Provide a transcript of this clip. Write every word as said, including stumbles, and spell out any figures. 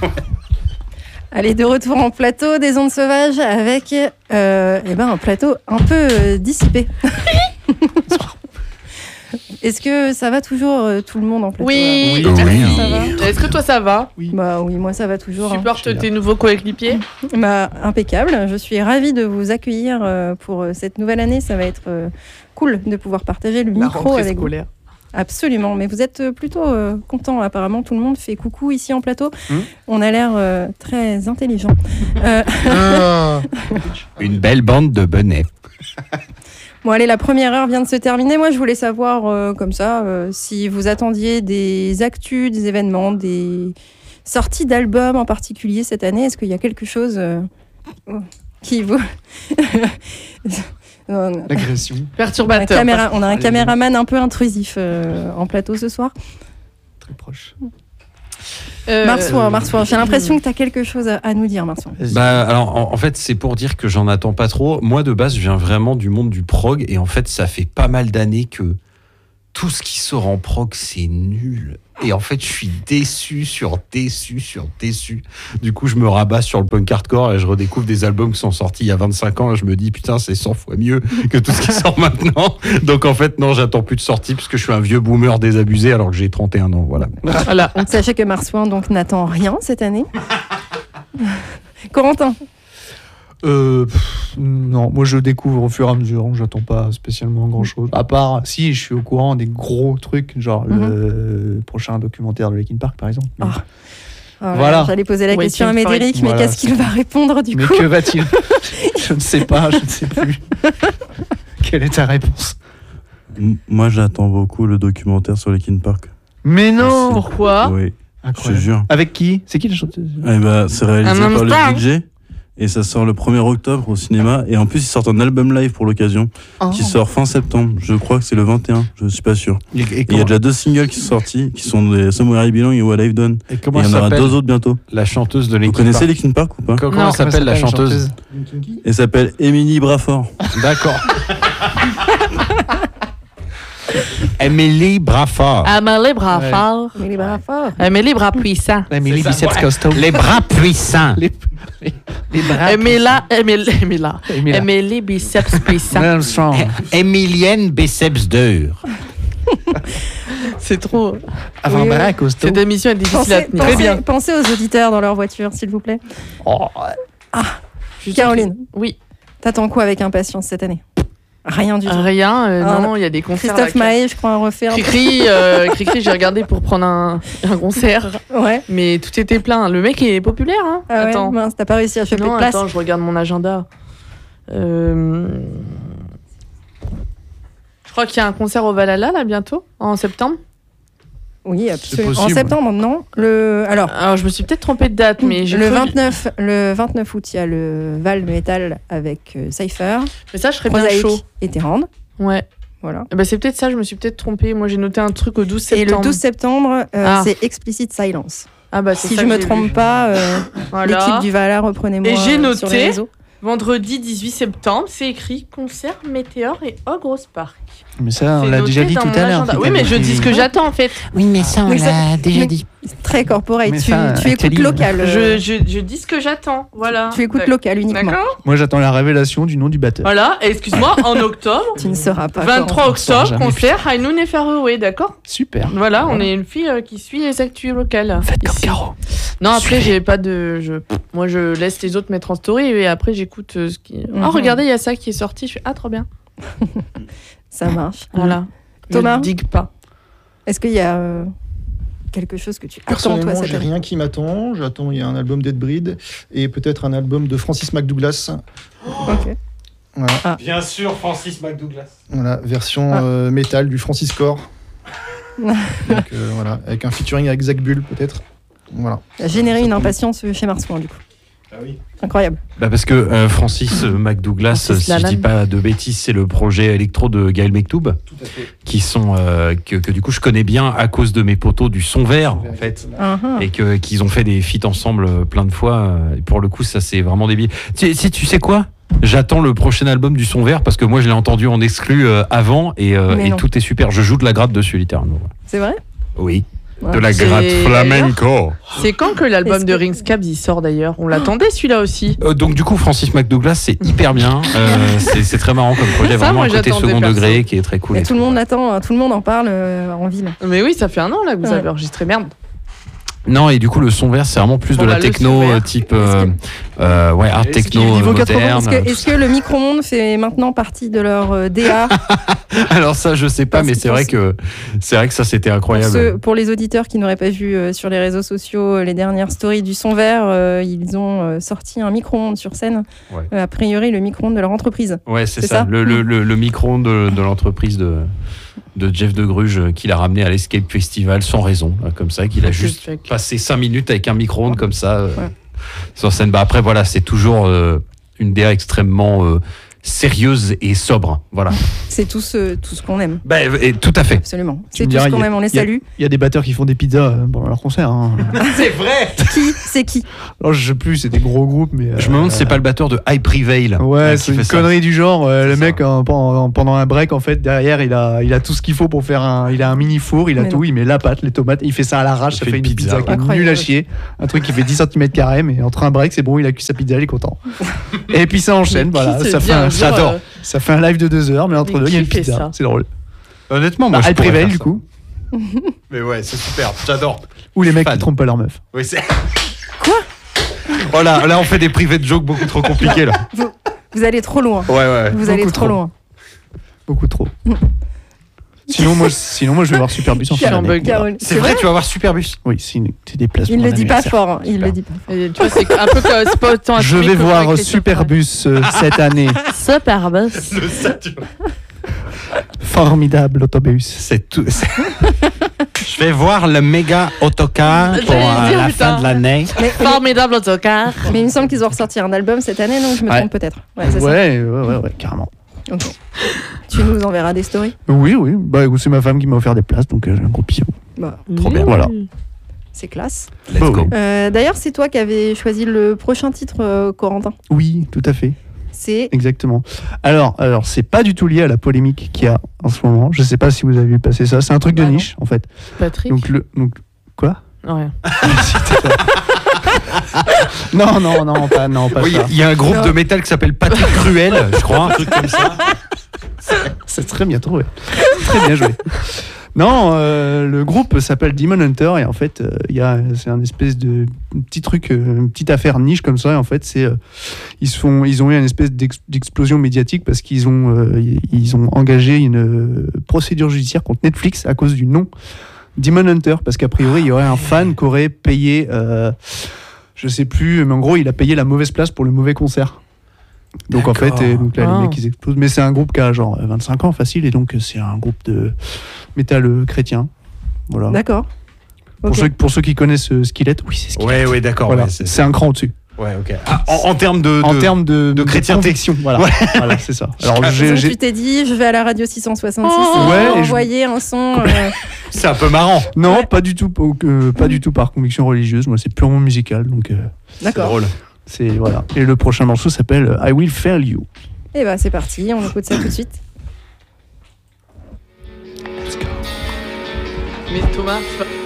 Allez, de retour en plateau des ondes sauvages avec euh, eh ben, un plateau un peu euh, dissipé. Est-ce que ça va toujours euh, tout le monde en plateau? Oui, oui, oui. Ça va. Est-ce que toi ça va? Oui. Bah oui, moi ça va toujours. Supporte hein. tes nouveaux coéquipiers? Bah, impeccable. Je suis ravie de vous accueillir euh, pour euh, cette nouvelle année. Ça va être euh, cool de pouvoir partager le La micro rentrée avec scolaire. vous. Absolument. Mais vous êtes plutôt euh, contents apparemment. Tout le monde fait coucou ici en plateau. Mmh. On a l'air euh, très intelligent. Euh, Ah. Une belle bande de bonnets. Bon allez, la première heure vient de se terminer. Moi, je voulais savoir, euh, comme ça, euh, si vous attendiez des actus, des événements, des sorties d'albums en particulier cette année. Est-ce qu'il y a quelque chose euh, qui vous... Non, non. L'agression. On a un, Perturbateur. caméra- on a un Allez, caméraman un peu intrusif euh, en plateau ce soir. Très proche. Euh, Marsouin, Marsouin, j'ai l'impression que tu as quelque chose à, à nous dire, Marsouin. Bah, alors, en, en fait, c'est pour dire que j'en attends pas trop. Moi, de base, je viens vraiment du monde du prog. Et en fait, ça fait pas mal d'années que tout ce qui sort en prog, c'est nul. Et en fait, je suis déçu sur déçu sur déçu. Du coup, je me rabats sur le punk hardcore et je redécouvre des albums qui sont sortis il y a vingt-cinq ans. Et je me dis, putain, c'est cent fois mieux que tout ce qui sort maintenant. Donc, en fait, non, j'attends plus de sortie puisque je suis un vieux boomer désabusé alors que j'ai trente et un ans. Voilà. Voilà. Donc, sachez que Marsouin donc, n'attend rien cette année. Corentin? Euh, pff, non, moi je découvre au fur et à mesure, hein, j'attends pas spécialement grand chose. À part, si je suis au courant des gros trucs, genre Mhm. le prochain documentaire de Linkin Park par exemple. Mais, Ah. Oh là Voilà. là, j'allais poser la Waiting question à for it. Médéric, mais Voilà, qu'est-ce qu'il c'est- va répondre du mais coup? que va-t-il? Je ne sais pas, je ne sais plus. Quelle est ta réponse? M- Moi, j'attends beaucoup le documentaire sur Linkin Park. Mais non! Pourquoi? Oui, je te Incroyable. jure. Avec qui? C'est qui le chanteur? Eh ben, c'est réalisé Un par hamster. le D J et ça sort le premier octobre au cinéma. Et en plus, ils sortent un album live pour l'occasion qui sort fin septembre. Je crois que c'est le vingt et un, je suis pas sûr. Et, et Et il y a comment, déjà deux singles qui sont sortis, qui sont des Somewhere I Belong et What I've Done. et Et comment il y en elle aura s'appelle deux autres bientôt. la chanteuse de Vous Linkin connaissez Park? Linkin Park ou pas? Comment Non. elle s'appelle la chanteuse? Elle s'appelle Emily Braford. D'accord. Emily Braford. Amélie bras forts. Mais les bras forts. Amélie bras puissants. Emily Biceps Costo. Les bras puissants. Les, les, les bras. Amélie, Amélie, Amélie. Emila. Amélie biceps puissants. Armstrong. Emilienne Biceps dur. C'est trop. Avant Oui, bras oui. costaud. Cette émission est difficile à Pensez, tenir. pensez- bien. pensez aux auditeurs dans leur voiture, s'il vous plaît. Oh, Je suis sûre Caroline, que- Oui. t'attends quoi avec impatience cette année? Rien du tout. Rien. euh, Ah, non, il y a des concerts. Christophe là, Maé, je crois, en refaire. Cricri, euh, Cricri, j'ai regardé pour prendre un, un concert, Ouais. mais tout était plein. Le mec est populaire, hein. Ah ouais, Attends. mince, t'as pas réussi à choper Non, de place. attends, je regarde mon agenda. Euh, Je crois qu'il y a un concert au Valhalla, là, bientôt, en septembre. Oui, absolument. En possible. septembre, non. Le... Alors, Alors, je me suis peut-être trompée de date, mais j'ai le cru- vingt-neuf, le vingt-neuf août, il y a le Val de Métal avec euh, Cypher, Mais ça, je serais bien Prosaïque chaud. et Terrande. Ouais. Voilà. Eh ben, c'est peut-être ça, je me suis peut-être trompée. Moi, j'ai noté un truc au douze Et septembre. le douze septembre, euh, Ah. c'est Explicit Silence. Ah, bah, c'est Si ça je que me j'ai trompe vu. pas, euh, Voilà. l'équipe du Valhalla, reprenez-moi Et j'ai euh, sur les noté- réseaux. Vendredi dix-huit septembre, c'est écrit concert Météor et Ogros Park. mais ça, on C'est l'a noté déjà dit dans tout mon à l'heure. agenda. Oui, mais je dis ce que j'attends en fait. Oui, mais ça, on Mais ça- l'a déjà mais- Très corporate. Mais Tu, ça, tu écoutes actualise. local. euh, Je, je, je dis ce que j'attends. Voilà. Tu écoutes D'ac- local uniquement. D'accord. Moi, j'attends la révélation du nom du batteur. Voilà, et excuse-moi, en octobre, Tu ne sauras pas. vingt-trois on saura octobre, jamais. concert Hainoun et Faroé, d'accord. Super. Voilà, on est une fille euh, qui suit les actus locales. Faites comme ici. Caro. Non, après, j'ai pas de. Je... Moi, je laisse les autres mettre en story et après, j'écoute euh, ce qui. Mhm. Oh, regardez, il y a ça qui est sorti. Je fais ah, trop bien. Ça marche. Voilà. Thomas Je digue pas. Est-ce qu'il y a euh, quelque chose que tu attends, toi, Personnellement, cette j'ai année? rien qui m'attend. J'attends, il y a un album d'Ed Breed et peut-être un album de Francis McDouglas. Ok. Voilà, Bien sûr, Francis McDouglas. voilà version Ah. euh, métal du Francis Core. Donc euh, voilà, avec un featuring avec Zach Bull peut-être. Voilà. Ça a généré Ça une tombe. impatience chez Marsouin, du coup. Ah oui. Incroyable. Bah parce que euh, Francis euh, McDouglas, Francis si je dis Lalanne. pas de bêtises, c'est le projet électro de Gaël Mektoub, Tout à fait. qui sont euh, que, que du coup je connais bien à cause de mes potos du son vert en fait, Uh-huh. et que qu'ils ont fait des feats ensemble euh, plein de fois. euh, et pour le coup, ça c'est vraiment débile. Tu, si tu sais quoi, j'attends le prochain album du son vert parce que moi je l'ai entendu en exclu euh, avant et, euh, Mais et non. tout est super. Je joue de la gratte dessus littéralement. C'est vrai? Oui. De la C'est- gratte flamenco. C'est quand que l'album Est-ce de que- Ringscabs il sort d'ailleurs? On l'attendait celui-là aussi. Euh, donc du coup, Francis McDouglas, c'est hyper bien. Euh, c'est c'est très marrant comme projet, Ça, vraiment moi, un côté j'attendais second perso. degré qui est très cool. Mais et tout le monde l'attend, tout le monde en parle euh, en ville. Mais oui, ça fait un an là que vous Ouais. avez enregistré. Merde. Non, et du coup, le son vert, c'est vraiment plus Bon, de la bah, le son techno vert. euh, type euh, euh, ouais, art Est-ce qu'il techno est niveau euh, quatre-vingts? moderne. Est-ce que, est-ce que le micro-ondes fait maintenant partie de leur euh, D A? Alors ça, je sais pas, Parce mais que c'est pour vrai ce- que c'est vrai que ça c'était Pour, incroyable. ceux- pour les auditeurs qui n'auraient pas vu euh, sur les réseaux sociaux euh, les dernières stories du son vert, euh, ils ont euh, sorti un micro-ondes sur scène. Ouais. Euh, a priori, le micro-ondes de leur entreprise. Ouais, c'est c'est ça. ça Le, le, le, le micro de, de l'entreprise de, de Jeff de Gruge euh, qu'il a ramené à l'Escape Festival sans raison, euh, comme ça, qu'il a Ok, juste check. passé cinq minutes avec un micro-ondes comme ça euh, Ouais. sur scène. Bah après voilà, c'est toujours euh, une D A extrêmement euh, sérieuse et sobre. Voilà. C'est tout ce, tout ce qu'on aime. Bah, et, tout à fait. Absolument. Tu C'est me tout diras, ce qu'on il y a- aime. On les il y a- salue. Il y a des batteurs qui font des pizzas euh, pendant leur concert. Hein. C'est vrai. Qui C'est qui Alors, je sais plus, c'est des gros groupes, mais. Je me demande si c'est pas le batteur de High Prevail. Ouais, euh, qui c'est une fait ça. connerie du genre. euh, C'est le ça. mec, euh, pendant, pendant un break, en fait, derrière, il a, il a tout ce qu'il faut pour faire un. Il a un mini four, il a Mais tout, non. il met la pâte, les tomates, il fait ça à l'arrache, Il ça fait fait une une pizza, pizza, qui est incroyable. nulle à chier. Un truc qui fait dix centimètres carrés, mais entre un break, c'est bon, il a cuit sa pizza, il est content. Et puis ça enchaîne, Mais voilà. qui se Ça dit fait, un un, jour, j'adore. euh, ça fait un live de deux heures, mais entre Mais deux, il y a qui une fait pizza. ça C'est drôle. Honnêtement, moi Bah, je elle pourrais prévaille, faire du ça. coup. Mais ouais, c'est super. J'adore. Ou les mecs Fan. qui trompent pas leur meuf. Oui, c'est. Quoi? Oh là, là, on fait des privés de jokes beaucoup trop compliqués là. Vous allez trop loin. Ouais, ouais. Vous allez Beaucoup trop trop. loin. Beaucoup trop. Sinon moi, sinon, moi, je vais voir Superbus en Je suis fin en d'année. bug. Carole, C'est vrai, tu vas voir Superbus. Oui, c'est une- c'est des places Il pour le mon dit pas anniversaire. fort. hein, Il Super. le dit pas. Et tu vois, c'est un peu comme c'est pas autant Je assumé vais que voir avec les Superbus euh, cette année. Superbus. Le Saturne. Formidable autobus. C'est tout. c'est- Je vais voir le méga autocar pour J'allais euh, dire, la putain. fin de l'année. Mais, Formidable autocar. mais il me semble qu'ils ont ressorti un album cette année, donc je me Ouais. trompe peut-être. Ouais, c'est ça. Ouais, ouais, ouais, ouais, carrément. Ok. Tu nous enverras des stories. Oui, oui. Bah, c'est ma femme qui m'a offert des places, donc euh, j'ai un gros bisou. Bah, Trop bien. Voilà. c'est classe. Let's Bah go. oui. Euh, D'ailleurs, c'est toi qui avais choisi le prochain titre, euh, Corentin. Oui, tout à fait. C'est Exactement. Alors, alors c'est pas du tout lié à la polémique qu'il y a en ce moment. Je sais pas si vous avez vu passer ça. C'est un truc Bah de non. niche, en fait. Patrick. Donc, le. Donc, quoi Non, rien. Non, non, non, pas, non, pas Oui, ça. il y a un groupe Non. de métal qui s'appelle Patrick Cruel, je crois, un truc comme ça. C'est très bien trouvé. Très bien joué. Non, euh, le groupe s'appelle Demon Hunter et en fait, euh, il y a, c'est un espèce de petit truc, euh, une petite affaire niche comme ça. Et en fait, c'est euh, ils se font, ils ont eu une espèce d'ex- d'explosion médiatique parce qu'ils ont, euh, ils ont engagé une euh, procédure judiciaire contre Netflix à cause du nom Demon Hunter parce qu'a priori, il y aurait un fan qui aurait payé, euh, je sais plus, mais en gros, il a payé la mauvaise place pour le mauvais concert. Donc en fait, D'accord. et donc là, Ah. les mecs ils explosent. Mais c'est un groupe qui a genre vingt-cinq ans facile et donc c'est un groupe de métal euh, chrétien. Voilà. d'accord. Pour, Ok. ceux, pour ceux qui connaissent euh, Skillet, oui c'est Skillet. Ouais, ouais, d'accord. Voilà. ouais, c'est- c'est un cran au-dessus. Ouais, ok. Ah, en, en termes de. En de- termes de, de chrétienté. conviction, voilà, Ouais. voilà c'est ça. Alors Donc, j'ai, j'ai- tu t'es dit, je vais à la radio six cent soixante-six Oh. et Ouais, et je- envoyer un son. euh, C'est un peu marrant. non Ouais. pas du tout, euh, pas du tout par conviction religieuse. Moi c'est purement musical, donc euh, C'est D'accord. drôle. c'est voilà. Et le prochain morceau s'appelle euh, I Will Fail You. Et bah c'est parti, on écoute ça tout de suite. Mais Thomas, tu vas-